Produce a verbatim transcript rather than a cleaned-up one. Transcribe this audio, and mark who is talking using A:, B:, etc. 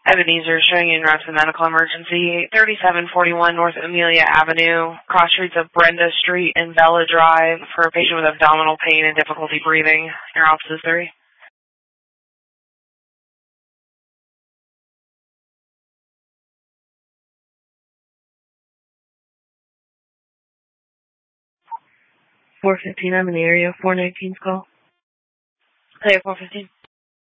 A: Ebenezer showing you in route to medical emergency, thirty-seven forty-one North Amelia Avenue, cross streets of Brenda Street and Bella Drive for a patient with abdominal pain and difficulty breathing. Your office is three. four fifteen, I'm in the area. four nineteen's call. Hey, four fifteen.